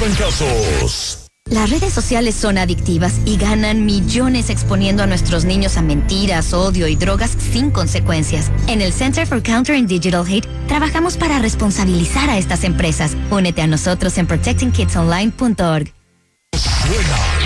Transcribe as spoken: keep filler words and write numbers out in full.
trancazos. Las redes sociales son adictivas y ganan millones exponiendo a nuestros niños a mentiras, odio y drogas sin consecuencias. En el Center for Countering Digital Hate trabajamos para responsabilizar a estas empresas. Únete a nosotros en protecting kids online punto org. Suena